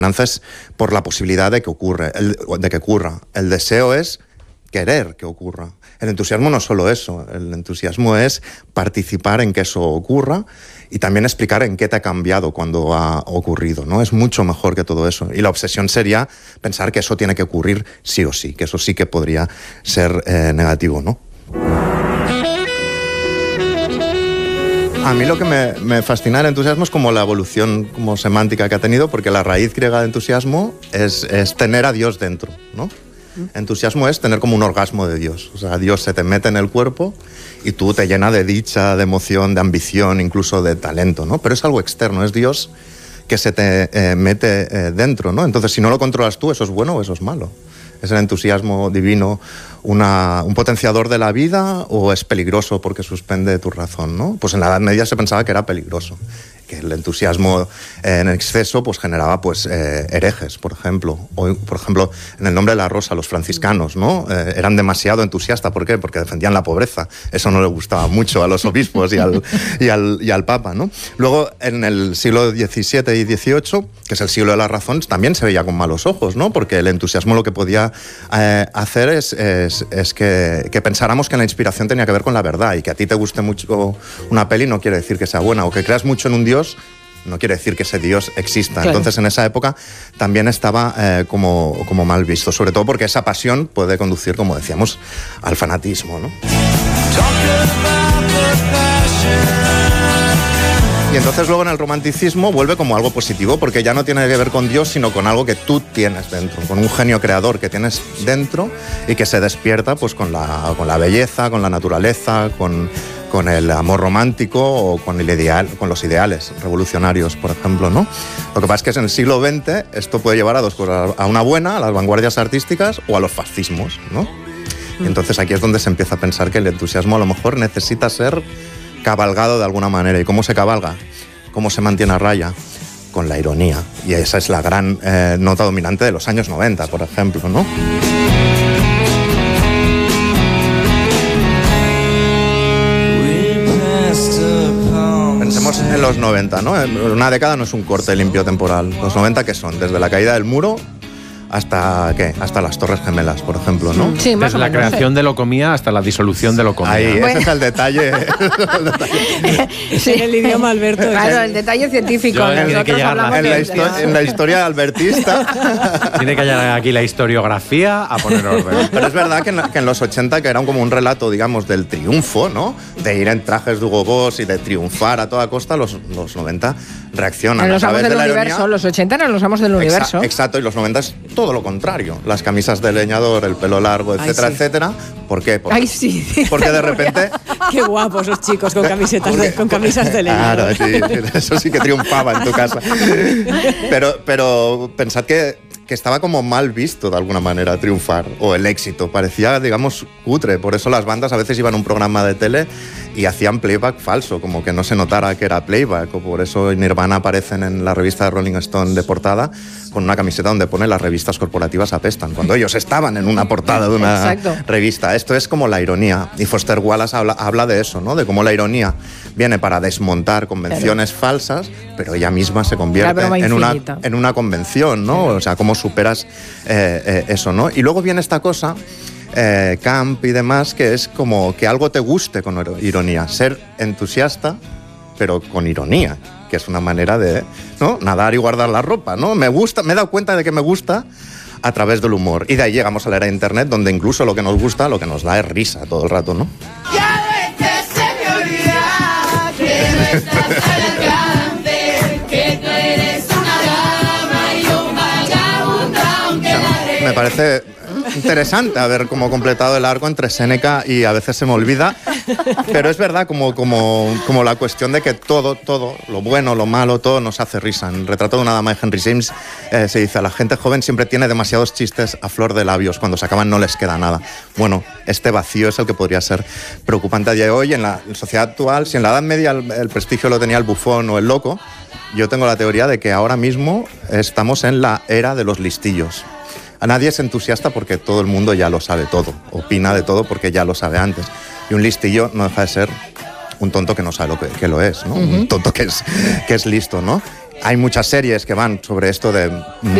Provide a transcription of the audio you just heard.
es por la posibilidad de que ocurra. El deseo es querer que ocurra. El entusiasmo no es solo eso, el entusiasmo es participar en que eso ocurra y también explicar en qué te ha cambiado cuando ha ocurrido, ¿no? Es mucho mejor que todo eso. Y la obsesión sería pensar que eso tiene que ocurrir sí o sí, que eso sí que podría ser negativo, ¿no? A mí lo que me fascina del entusiasmo es como la evolución como semántica que ha tenido, porque la raíz griega de entusiasmo es tener a Dios dentro, ¿no? Entusiasmo es tener como un orgasmo de Dios. O sea, Dios se te mete en el cuerpo y tú te llena de dicha, de emoción, de ambición, incluso de talento, ¿no? Pero es algo externo, es Dios que se te mete dentro, ¿no? Entonces, si no lo controlas tú, ¿eso es bueno o eso es malo? ¿Es el entusiasmo divino un potenciador de la vida o es peligroso porque suspende tu razón, ¿no? Pues en la Edad Media se pensaba que era peligroso, que el entusiasmo en exceso pues generaba pues herejes, por ejemplo. O, por ejemplo, en el Nombre de la Rosa, los franciscanos, ¿no? Eran demasiado entusiastas. ¿Por qué? Porque defendían la pobreza. Eso no le gustaba mucho a los obispos y al Papa, ¿no? Luego, en el siglo XVII y XVIII, que es el siglo de la razón, también se veía con malos ojos, ¿no? Porque el entusiasmo lo que podía hacer es que pensáramos que la inspiración tenía que ver con la verdad, y que a ti te guste mucho una peli no quiere decir que sea buena, o que creas mucho en un Dios no quiere decir que ese Dios exista. Claro. Entonces, en esa época también estaba como mal visto, sobre todo porque esa pasión puede conducir, como decíamos, al fanatismo, ¿no? Y entonces luego en el romanticismo vuelve como algo positivo, porque ya no tiene que ver con Dios, sino con algo que tú tienes dentro, con un genio creador que tienes dentro y que se despierta pues con la belleza, con la naturaleza, con el amor romántico o con los ideales revolucionarios, por ejemplo, ¿no? Lo que pasa es que en el siglo XX esto puede llevar a dos cosas: a una buena, a las vanguardias artísticas, o a los fascismos, ¿no? Y entonces aquí es donde se empieza a pensar que el entusiasmo a lo mejor necesita ser cabalgado de alguna manera. ¿Y cómo se cabalga? ¿Cómo se mantiene a raya? Con la ironía. Y esa es la gran nota dominante de los años 90, por ejemplo, ¿no? Pensemos en los 90, ¿no? Una década no es un corte limpio temporal. Los 90, ¿qué son? Desde la caída del muro hasta las Torres Gemelas, por ejemplo, ¿no? Sí, desde la creación de Locomía hasta la disolución de Locomía. Ahí, ese es el detalle. Sí, el idioma Alberto. Claro, el detalle científico. En la historia albertista. Tiene que llegar aquí la historiografía a poner orden. Pero es verdad que en los 80, que era como un relato, digamos, del triunfo, ¿no? De ir en trajes de Hugo Boss y de triunfar a toda costa, los 90 reaccionan. En los amos del universo, los 80 eran los amos del universo. Exacto, y los 90 es todo lo contrario. Las camisas de leñador, el pelo largo, etcétera, etcétera. ¿Por qué? Porque de repente... Qué guapos los chicos con camisas de leñador. Claro, sí, eso sí que triunfaba en tu casa. Pero pensad que estaba como mal visto de alguna manera triunfar, o el éxito. Parecía, digamos, cutre. Por eso las bandas a veces iban a un programa de tele y hacían playback falso, como que no se notara que era playback. O por eso Nirvana aparecen en la revista de Rolling Stone de portada con una camiseta donde pone "las revistas corporativas apestan", cuando ellos estaban en una portada de una revista. Esto es como la ironía. Y Foster Wallace habla de eso, ¿no? De cómo la ironía viene para desmontar convenciones falsas, pero ella misma se convierte en una convención, ¿no? O sea, cómo superas eso, ¿no? Y luego viene esta cosa, camp y demás, que es como que algo te guste con ironía. Ser entusiasta, pero con ironía, que es una manera de, ¿no?, nadar y guardar la ropa, ¿no? Me he dado cuenta de que me gusta a través del humor. Y de ahí llegamos a la era de Internet, donde incluso lo que nos gusta, lo que nos da es risa todo el rato, ¿no? Ya ves que se me olvida que no estás elegante, que tú eres una dama y un vagabundo, aunque la Me parece interesante haber como completado el arco entre Séneca y "a veces se me olvida", pero es verdad como la cuestión de que todo, lo bueno, lo malo, todo nos hace risa. En el Retrato de una dama de Henry James se dice: "la gente joven siempre tiene demasiados chistes a flor de labios, cuando se acaban no les queda nada". Bueno, este vacío es el que podría ser preocupante a día de hoy en la sociedad actual. Si en la Edad Media el prestigio lo tenía el bufón o el loco, yo tengo la teoría de que ahora mismo estamos en la era de los listillos. A nadie es entusiasta porque todo el mundo ya lo sabe todo, opina de todo porque ya lo sabe antes. Y un listillo no deja de ser un tonto que no sabe que lo es, ¿no? Un tonto que es listo, ¿no? hay muchas series que van sobre esto de